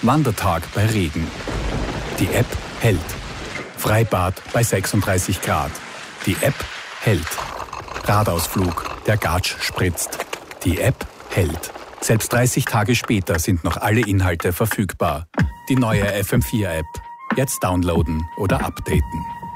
Wandertag bei Regen. Die App hält. Freibad bei 36 Grad. Die App hält. Radausflug, der Gatsch spritzt. Die App hält. Selbst 30 Tage später sind noch alle Inhalte verfügbar. Die neue FM4-App. Jetzt downloaden oder updaten.